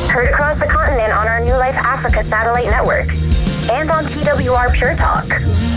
Heard across the continent on our New Life Africa satellite network. And on TWR Pure Talk.